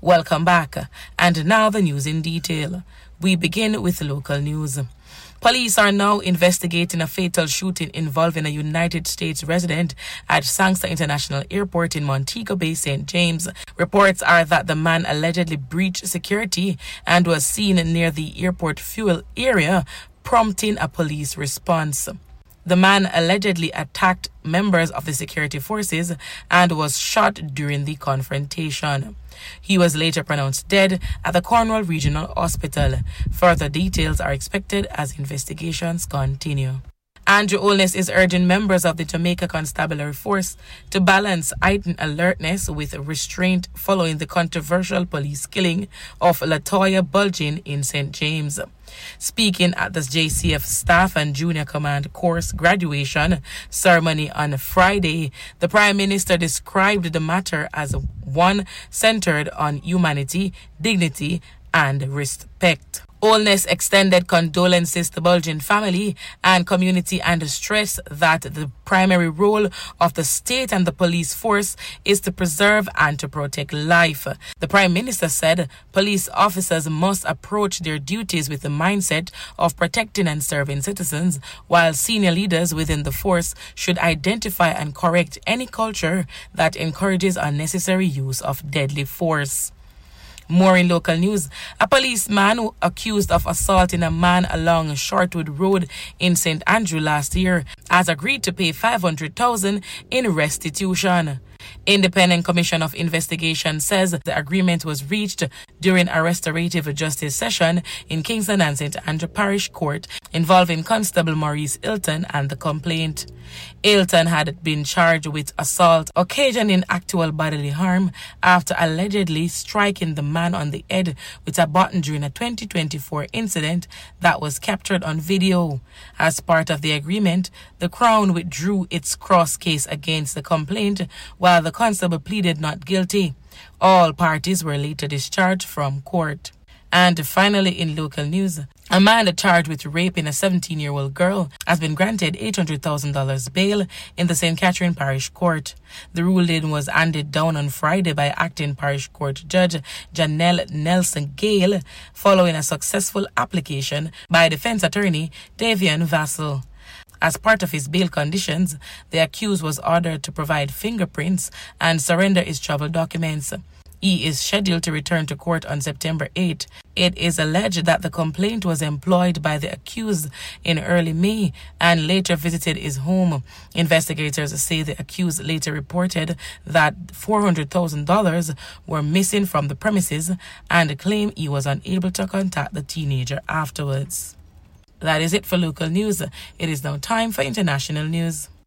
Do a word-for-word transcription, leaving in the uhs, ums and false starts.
Welcome back. And now the news in detail. We begin with local news. Police are now investigating a fatal shooting involving a United States resident at Sangster International Airport in Montego Bay, Saint James. Reports are that the man allegedly breached security and was seen near the airport fuel area, prompting a police response. The man allegedly attacked members of the security forces and was shot during the confrontation. He was later pronounced dead at the Cornwall Regional Hospital. Further details are expected as investigations continue. Andrew Holness is urging members of the Jamaica Constabulary Force to balance heightened alertness with restraint following the controversial police killing of Latoya Bulgin in Saint James. Speaking at the J C F Staff and Junior Command Course graduation ceremony on Friday, the Prime Minister described the matter as one centered on humanity, dignity, and respect. Holness extended condolences to Bulgin family and community and stressed that the primary role of the state and the police force is to preserve and to protect life. The Prime Minister said police officers must approach their duties with the mindset of protecting and serving citizens, while senior leaders within the force should identify and correct any culture that encourages unnecessary use of deadly force. More in local news. A policeman accused of assaulting a man along Shortwood Road in Saint Andrew last year has agreed to pay five hundred thousand dollars in restitution. Independent Commission of Investigation says the agreement was reached during a restorative justice session in Kingston and Saint Andrew Parish Court involving Constable Maurice Hilton and the complaint. Hilton had been charged with assault occasioning actual bodily harm after allegedly striking the man on the head with a baton during a twenty twenty-four incident that was captured on video. As part of the agreement, the Crown withdrew its cross case against the complaint, while the constable pleaded not guilty. All parties were later discharged from court. And finally, in local news, a man charged with raping a seventeen-year-old girl has been granted eight hundred thousand dollars bail in the Saint Catherine Parish Court. The ruling was handed down on Friday by acting Parish Court Judge Janelle Nelson Gale following a successful application by defense attorney Davian Vassell. As part of his bail conditions, the accused was ordered to provide fingerprints and surrender his travel documents. He is scheduled to return to court on September eighth. It is alleged that the complaint was employed by the accused in early May and later visited his home. Investigators say the accused later reported that four hundred thousand dollars were missing from the premises and claimed he was unable to contact the teenager afterwards. That is it for local news. It is now time for international news.